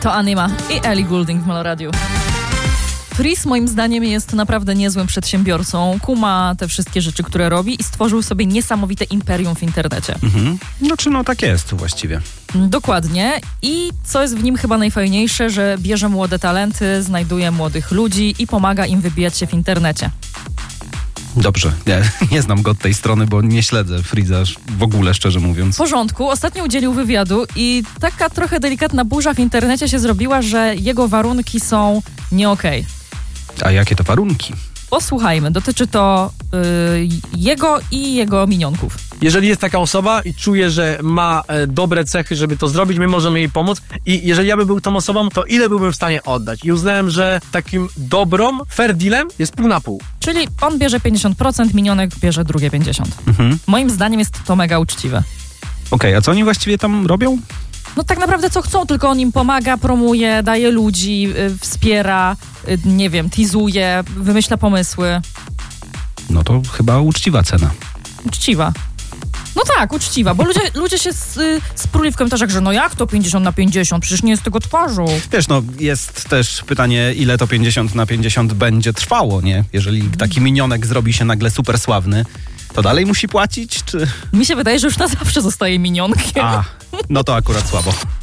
To Anima i Ellie Goulding w Meloradiu. Freeze moim zdaniem jest naprawdę niezłym przedsiębiorcą. Kuma te wszystkie rzeczy, które robi i stworzył sobie niesamowite imperium w internecie. No tak jest właściwie. Dokładnie. I co jest w nim chyba najfajniejsze, że bierze młode talenty, znajduje młodych ludzi i pomaga im wybijać się w internecie. Dobrze, nie znam go od tej strony, bo nie śledzę Freeza w ogóle, szczerze mówiąc. W porządku. Ostatnio udzielił wywiadu i taka trochę delikatna burza w internecie się zrobiła, że jego warunki są nie okej. A jakie to warunki? Posłuchajmy, dotyczy to jego i jego minionków. Jeżeli jest taka osoba i czuje, że ma dobre cechy, żeby to zrobić, my możemy jej pomóc i jeżeli ja bym był tą osobą, to ile byłbym w stanie oddać? I uznałem, że takim dobrą, fair dealem jest pół na pół. Czyli on bierze 50%, minionek bierze drugie 50%. Moim zdaniem jest to mega uczciwe. Okej, a co oni właściwie tam robią? No tak naprawdę co chcą, tylko on im pomaga, promuje, daje ludzi, wspiera, nie wiem, teasuje, wymyśla pomysły. No to chyba uczciwa cena. Uczciwa. No tak, uczciwa, bo ludzie się spruli w komentarzach, że no jak to 50/50, przecież nie jest tego twarzą. Wiesz, jest też pytanie, ile to 50/50 będzie trwało, nie? Jeżeli taki minionek zrobi się nagle super sławny, to dalej musi płacić, czy... Mi się wydaje, że już na zawsze zostaje minionkiem. No to akurat słabo.